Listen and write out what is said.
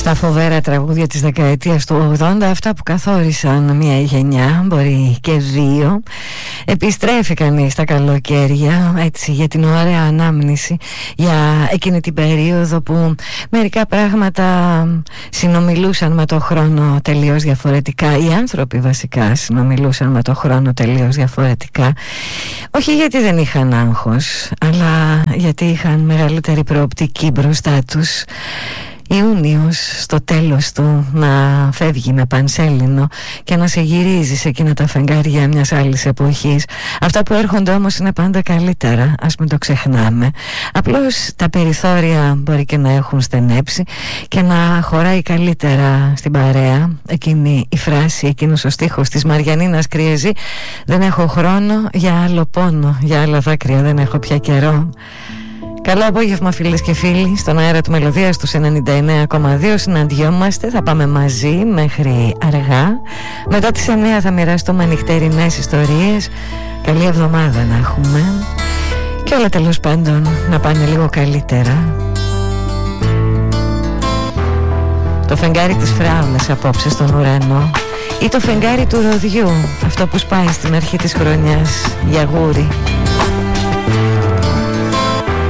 Στα φοβερά τραγούδια της δεκαετίας του 80, αυτά που καθόρισαν μια γενιά, μπορεί και δύο. Επιστρέφει κανείς στα καλοκαίρια, έτσι, για την ωραία ανάμνηση, για εκείνη την περίοδο που μερικά πράγματα συνομιλούσαν με το χρόνο τελείως διαφορετικά. Οι άνθρωποι βασικά συνομιλούσαν με το χρόνο τελείως διαφορετικά. Όχι γιατί δεν είχαν άγχος, αλλά γιατί είχαν μεγαλύτερη προοπτική μπροστά τους. Ιούνιος στο τέλος του να φεύγει με πανσέλινο και να σε γυρίζει σε εκείνα τα φεγγάρια μιας άλλης εποχής. Αυτά που έρχονται όμως είναι πάντα καλύτερα, ας μην το ξεχνάμε. Απλώς τα περιθώρια μπορεί και να έχουν στενέψει και να χωράει καλύτερα στην παρέα εκείνη η φράση, εκείνος ο στίχος της Μαριανίνας Κριεζή: δεν έχω χρόνο για άλλο πόνο, για άλλα δάκρυα δεν έχω πια καιρό. Καλό απόγευμα φίλες και φίλοι, στον αέρα του Μελωδίας τους 99,2 συναντιόμαστε, θα πάμε μαζί μέχρι αργά. Μετά τις 9 θα μοιραστούμε νυχτερινές ιστορίες. Καλή εβδομάδα να έχουμε και όλα τέλος πάντων να πάνε λίγο καλύτερα. Το φεγγάρι της φράουλας απόψε στον ουρανό, ή το φεγγάρι του ροδιού, αυτό που σπάει στην αρχή της χρονιάς για γούρι.